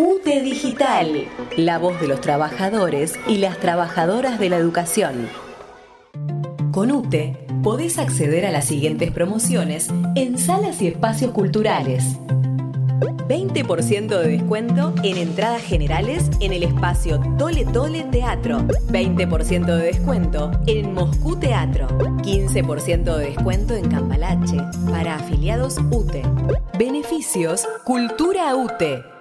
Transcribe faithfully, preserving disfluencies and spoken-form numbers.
UTE Digital, la voz de los trabajadores y las trabajadoras de la educación. Con UTE podés acceder a las siguientes promociones en salas y espacios culturales. veinte por ciento de descuento en entradas generales en el espacio Tole Tole Teatro. veinte por ciento de descuento en Moscú Teatro. quince por ciento de descuento en Cambalache para afiliados UTE. Beneficios Cultura UTE.